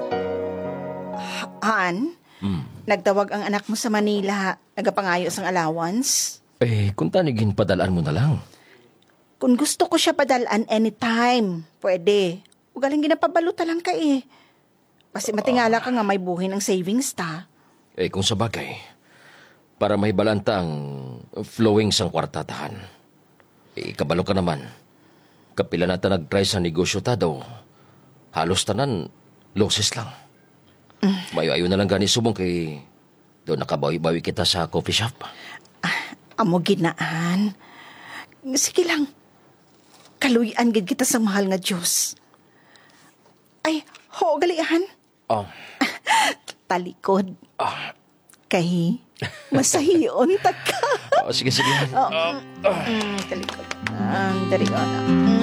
Han, nagtawag ang anak mo sa Manila. Nagapangayos ang allowance. Kung tanigin padalaan mo na lang. Kung gusto ko siya padalaan anytime, pwede. Ugaling ginapabaluta lang ka eh. Kasi matingala ka nga may buhay ng savings ta. Kung sa bagay, para may balanta ang flowing sang kwartatahan. Kabalo ka naman. Kapila na ta nag-try sa negosyo ta daw. Halos tanan, losses lang. Mayo-ayo na lang gani subong kay doon nakabawi-bawi kita sa coffee shop. Amo ginaan. Sige lang. Kaluyan gid kita sa mahal nga Diyos. Ay, ho, galihan. Talikod. Kay, masahiyon ta ka. Sige. Talikod. Dari ka na.